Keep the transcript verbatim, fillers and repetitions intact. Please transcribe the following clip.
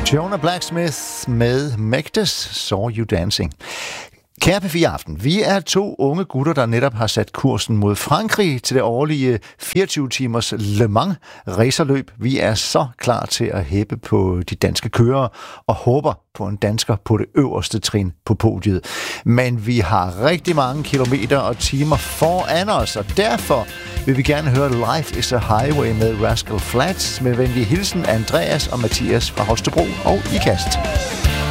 Jonah Blacksmith med Megdes Saw You Dancing. Kære P fire Aften, vi er to unge gutter, der netop har sat kursen mod Frankrig til det årlige fireogtyve timers Le Mans racerløb. Vi er så klar til at hæppe på de danske kørere og håber på en dansker på det øverste trin på podiet. Men vi har rigtig mange kilometer og timer foran os, og derfor vil vi gerne høre Life is a Highway med Rascal Flatts med venlig hilsen Andreas og Mathias fra Holstebro og Ikast.